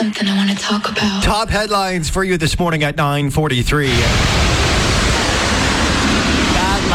something I want to talk about. Top headlines for you this morning at 9:43. That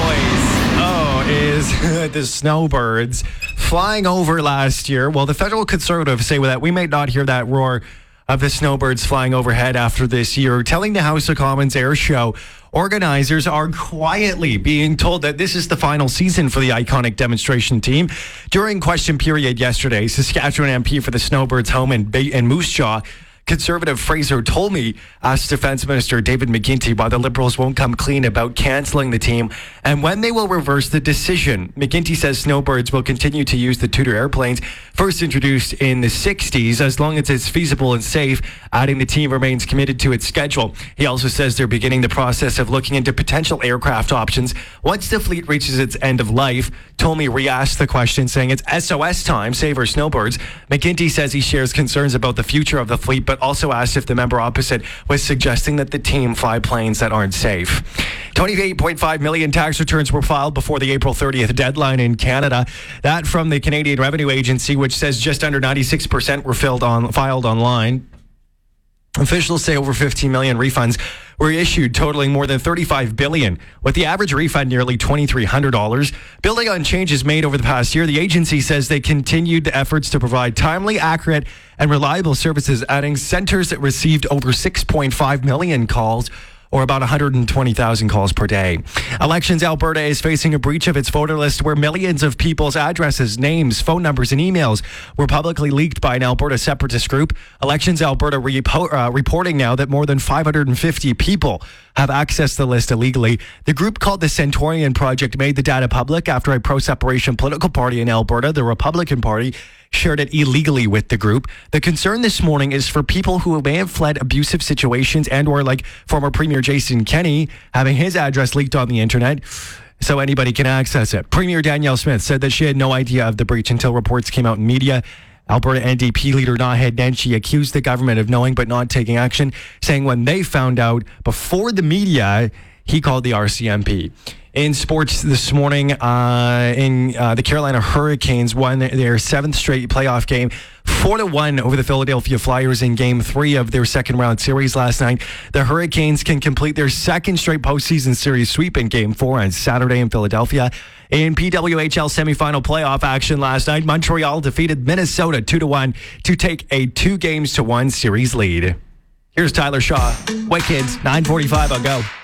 loud noise, is the snowbirds flying over last year. Well, the federal Conservatives say that we may not hear that roar of the snowbirds flying overhead after this year, telling the House of Commons Air Show organizers are quietly being told that this is the final season for the iconic demonstration team. During question period yesterday, Saskatchewan MP for the Snowbirds home in Moose Jaw, Conservative Fraser Tolmie asked Defence Minister David McGuinty why the Liberals won't come clean about cancelling the team and when they will reverse the decision. McGuinty says snowbirds will continue to use the Tudor airplanes first introduced in the 60s as long as it's feasible and safe, adding the team remains committed to its schedule. He also says they're beginning the process of looking into potential aircraft options once the fleet reaches its end of life. Tolmie re-asked the question, saying it's SOS time, save our snowbirds. McGuinty says he shares concerns about the future of the fleet, but also asked if the member opposite was suggesting that the team fly planes that aren't safe. 28.5 million tax returns were filed before the April 30th deadline in Canada. That from the Canadian Revenue Agency, which says just under 96% were filed online. Officials say over 15 million refunds were issued, totaling more than $35 billion, with the average refund nearly $2,300. Building on changes made over the past year, the agency says they continued the efforts to provide timely, accurate, and reliable services, adding centers that received over 6.5 million calls, or about 120,000 calls per day. Elections Alberta is facing a breach of its voter list where millions of people's addresses, names, phone numbers, and emails were publicly leaked by an Alberta separatist group. Elections Alberta reporting now that more than 550 people have accessed the list illegally. The group called the Centurion Project made the data public after a pro-separation political party in Alberta, the Republican Party, shared it illegally with the group. The concern this morning is for people who may have fled abusive situations and or like former Premier Jason Kenney having his address leaked on the internet so anybody can access it. Premier Danielle Smith said that she had no idea of the breach until reports came out in media. Alberta NDP leader Naheed Nenshi accused the government of knowing but not taking action, saying when they found out before the media, he called the RCMP. In sports this morning, the Carolina Hurricanes won their seventh straight playoff game, 4-1 over the Philadelphia Flyers in Game 3 of their second round series last night. The Hurricanes can complete their second straight postseason series sweep in Game 4 on Saturday in Philadelphia. In PWHL semifinal playoff action last night, Montreal defeated Minnesota 2-1 to take a 2-1 series lead. Here's Tyler Shaw. Wicked, 9:45 on Go.